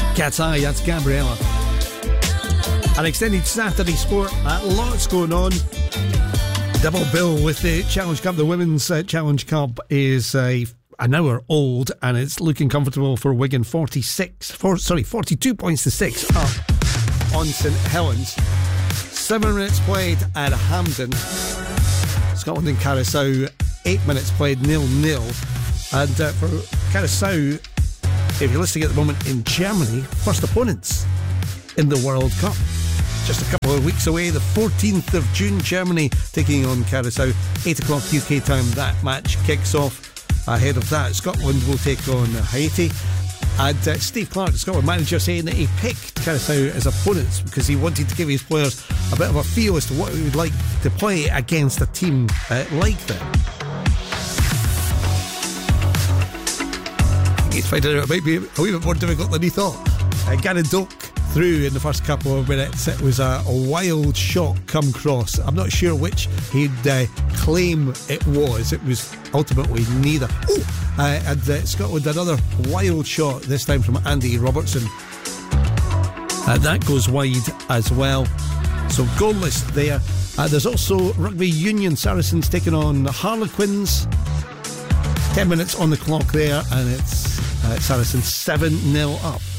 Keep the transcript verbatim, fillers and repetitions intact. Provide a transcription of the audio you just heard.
Cat's Eye, that's Gabriella. An extended Saturday sport, uh, lots going on. Double bill with the Challenge Cup. The Women's uh, Challenge Cup is uh, an hour old and it's looking comfortable for Wigan. forty-six, four, sorry, forty-two points to six up on St Helens. Seven minutes played at Hampden. Scotland and Curaçao, eight minutes played, nil-nil. And uh, for Curaçao, if you're listening at the moment in Germany, first opponents in the World Cup. Just a couple of weeks away, the fourteenth of June, Germany taking on Curaçao. eight o'clock U K time, that match kicks off. Ahead of that, Scotland will take on Haiti. And uh, Steve Clarke, the Scotland manager, saying that he picked Curaçao as opponents because he wanted to give his players a bit of a feel as to what he would like to play against a team uh, like them. He's finding out it might be a wee bit more difficult than he thought. Uh, Gannon Doak through in the first couple of minutes. It was a, a wild shot come cross. I'm not sure which he'd uh, claim it was. It was ultimately neither. Ooh, uh, and uh, Scotland, another wild shot, this time from Andy Robertson. Uh, that goes wide as well. So goalless there. Uh, there's also Rugby Union, Saracens taking on Harlequins. Ten minutes on the clock there, and it's uh, Saracens seven nil up.